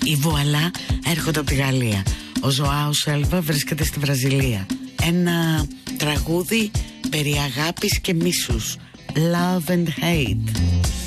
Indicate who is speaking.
Speaker 1: Οι Βουαλά έρχονται από τη Γαλλία. Ο Ζωάο Σέλβα βρίσκεται στη Βραζιλία. Ένα τραγούδι περί αγάπης και μίσους. Love and Hate.